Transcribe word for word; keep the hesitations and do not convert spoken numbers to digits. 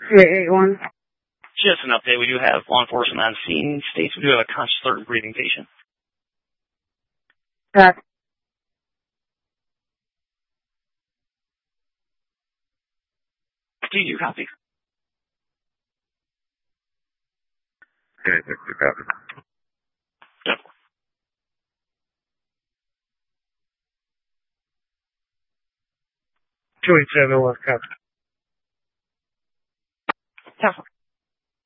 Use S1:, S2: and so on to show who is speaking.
S1: three eight one.
S2: Just an update. We do have law enforcement on scene. States we do have a conscious, alert, and breathing patient.
S1: Back.
S2: Do you copy?
S3: Okay, thank you, copy.
S2: Yep.
S1: two eight seven one, copy.
S2: Yeah.